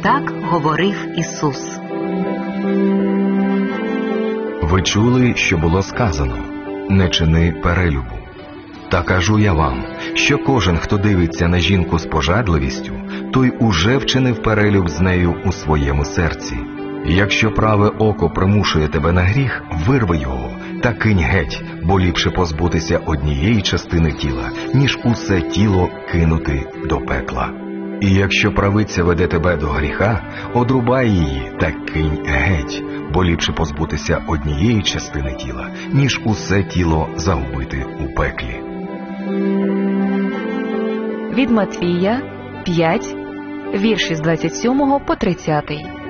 Так говорив Ісус. Ви чули, що було сказано: не чини перелюбу. Та кажу я вам, що кожен, хто дивиться на жінку з пожадливістю, той уже вчинив перелюб з нею у своєму серці. Якщо праве око примушує тебе на гріх, вирви його та кинь геть, бо ліпше позбутися однієї частини тіла, ніж усе тіло кинути до пекла. І якщо правиця веде тебе до гріха, одрубай її та кинь геть, бо ліпше позбутися однієї частини тіла, ніж усе тіло загубити у пеклі. Від Матвія 5, вірші з 27 по 30.